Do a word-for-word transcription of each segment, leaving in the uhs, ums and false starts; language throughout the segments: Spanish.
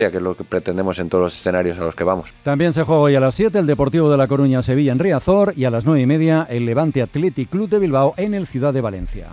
que es lo que pretendemos en todos los escenarios a los que vamos. También se juega hoy a las siete el Deportivo de La Coruña Sevilla en Riazor y a las nueve y media el Levante Athletic Club de Bilbao en el Ciudad de Valencia.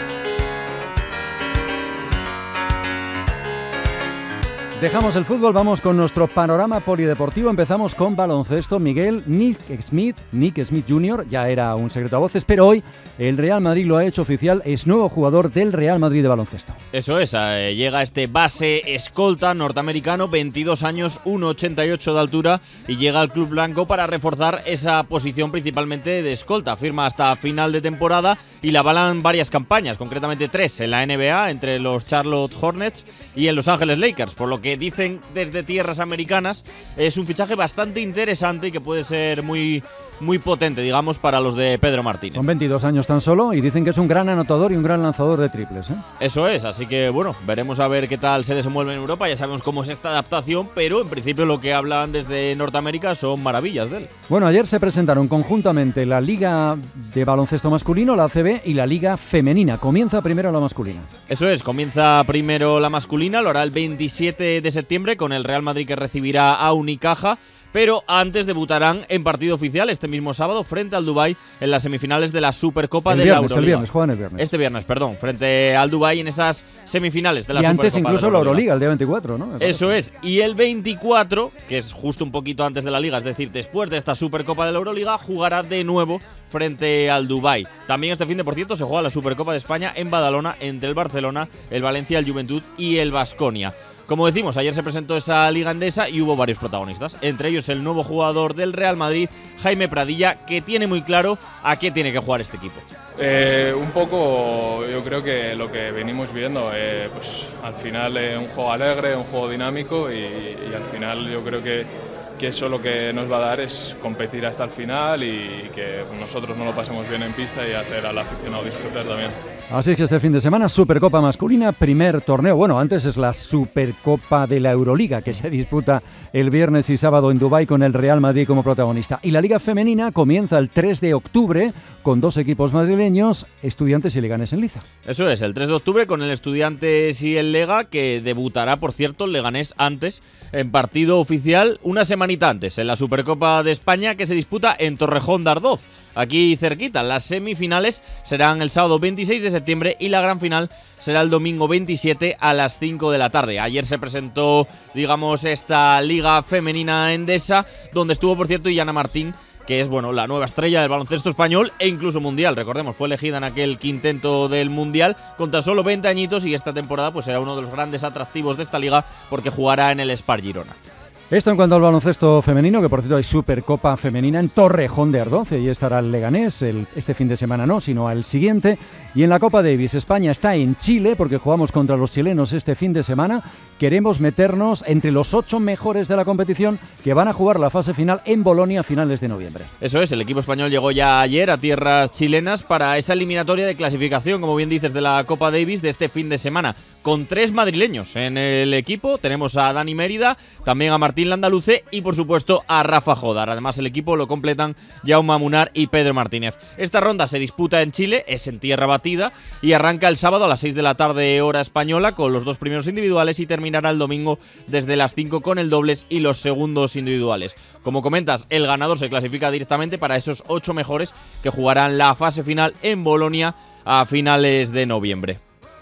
Dejamos el fútbol, vamos con nuestro panorama polideportivo. Empezamos con baloncesto. Miguel, Nick Smith, Nick Smith junior, ya era un secreto a voces, pero hoy el Real Madrid lo ha hecho oficial, es nuevo jugador del Real Madrid de baloncesto. Eso es, eh, llega este base escolta norteamericano, veintidós años, uno ochenta y ocho de altura, y llega al club blanco para reforzar esa posición principalmente de escolta. Firma hasta final de temporada y la avalan varias campañas, concretamente tres en la N B A, entre los Charlotte Hornets y en Los Ángeles Lakers, por lo que dicen desde tierras americanas es un fichaje bastante interesante y que puede ser muy, muy potente, digamos, para los de Pedro Martínez. Son veintidós años tan solo y dicen que es un gran anotador y un gran lanzador de triples, ¿eh? Eso es, así que bueno, veremos a ver qué tal se desenvuelve en Europa. Ya sabemos cómo es esta adaptación, pero en principio lo que hablan desde Norteamérica son maravillas de él. Bueno, ayer se presentaron conjuntamente la Liga de Baloncesto Masculino, la A C B, y la Liga Femenina. Comienza primero la masculina. Eso es, comienza primero la masculina, lo hará el veintisiete de septiembre con el Real Madrid, que recibirá a Unicaja, pero antes debutarán en partido oficial este mismo sábado frente al Dubái en las semifinales de la Supercopa el de viernes, la Euroliga. El viernes, juegan el viernes. Este viernes, perdón, frente al Dubái en esas semifinales de la y Supercopa. Y antes incluso de la la Euroliga, el día veinticuatro, ¿no? Eso es, y el veinticuatro, que es justo un poquito antes de la Liga, es decir, después de esta Supercopa de la Euroliga, jugará de nuevo frente al Dubái. También este fin de, por cierto, se juega la Supercopa de España en Badalona entre el Barcelona, el Valencia, el Juventud y el Baskonia. Como decimos, ayer se presentó esa Liga Endesa y hubo varios protagonistas, entre ellos el nuevo jugador del Real Madrid, Jaime Pradilla, que tiene muy claro a qué tiene que jugar este equipo. Eh, un poco, yo creo que lo que venimos viendo, eh, pues al final eh, un juego alegre, un juego dinámico y, y al final yo creo que, que eso lo que nos va a dar es competir hasta el final y que nosotros no lo pasemos bien en pista y hacer al aficionado disfrutar también. Así es que este fin de semana, Supercopa masculina, primer torneo. Bueno, antes es la Supercopa de la Euroliga, que se disputa el viernes y sábado en Dubái con el Real Madrid como protagonista. Y la Liga Femenina comienza el tres de octubre con dos equipos madrileños, Estudiantes y Leganés en liza. Eso es, el tres de octubre con el Estudiantes y el Lega, que debutará, por cierto, el Leganés antes, en partido oficial, una semanita antes, en la Supercopa de España, que se disputa en Torrejón de Ardoz, aquí cerquita. Las semifinales serán el sábado veintiséis de septiembre y la gran final será el domingo veintisiete a las cinco de la tarde. Ayer se presentó, digamos, esta Liga Femenina Endesa, donde estuvo, por cierto, Illana Martín, que es, bueno, la nueva estrella del baloncesto español e incluso mundial. Recordemos, fue elegida en aquel quinteto del mundial con tan solo veinte añitos y esta temporada pues será uno de los grandes atractivos de esta liga porque jugará en el Spar Girona. Esto en cuanto al baloncesto femenino, que por cierto hay Supercopa femenina en Torrejón de Ardoz, y estará el Leganés, el, este fin de semana no, sino al siguiente. Y en la Copa Davis, España está en Chile, porque jugamos contra los chilenos este fin de semana. Queremos meternos entre los ocho mejores de la competición que van a jugar la fase final en Bolonia a finales de noviembre. Eso es, el equipo español llegó ya ayer a tierras chilenas para esa eliminatoria de clasificación, como bien dices, de la Copa Davis de este fin de semana, con tres madrileños en el equipo. Tenemos a Dani Mérida, también a Martín Landaluce y por supuesto a Rafa Jodar. Además el equipo lo completan Jaume Munar y Pedro Martínez. Esta ronda se disputa en Chile, es en tierra batida y arranca el sábado a las seis de la tarde hora española con los dos primeros individuales y terminará el domingo desde las cinco con el dobles y los segundos individuales. Como comentas, el ganador se clasifica directamente para esos ocho mejores que jugarán la fase final en Bolonia a finales de noviembre.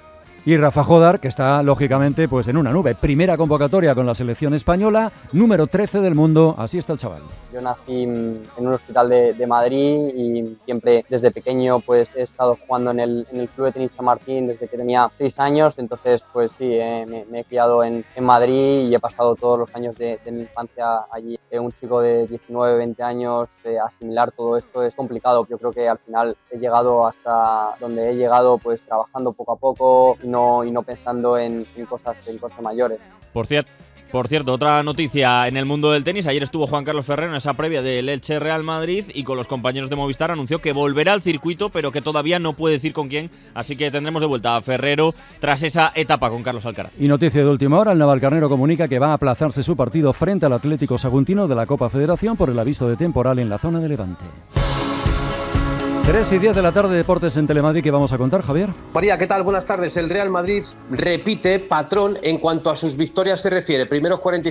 Y Rafa Jodar, que está lógicamente pues en una nube. Primera convocatoria con la selección española, número trece del mundo, así está el chaval. Yo nací en un hospital de, de Madrid y siempre desde pequeño pues he estado jugando en el, en el Club de Tenis San Martín desde que tenía seis años, entonces pues sí, eh, me, me he criado en, en Madrid y he pasado todos los años de, de mi infancia allí. Eh, un chico de diecinueve, veinte años, eh, asimilar todo esto es complicado. Yo creo que al final he llegado hasta donde he llegado pues trabajando poco a poco y no, y no pensando en, en, cosas, en cosas mayores. Por cierto, Por cierto, otra noticia en el mundo del tenis. Ayer estuvo Juan Carlos Ferrero en esa previa del Elche Real Madrid y con los compañeros de Movistar anunció que volverá al circuito, pero que todavía no puede decir con quién. Así que tendremos de vuelta a Ferrero tras esa etapa con Carlos Alcaraz. Y noticia de última hora, el Navalcarnero comunica que va a aplazarse su partido frente al Atlético Saguntino de la Copa Federación por el aviso de temporal en la zona de Levante. tres y diez de la tarde, deportes en Telemadrid, que vamos a contar, Javier. María, ¿qué tal? Buenas tardes. El Real Madrid repite patrón en cuanto a sus victorias se refiere. Primeros cuarenta y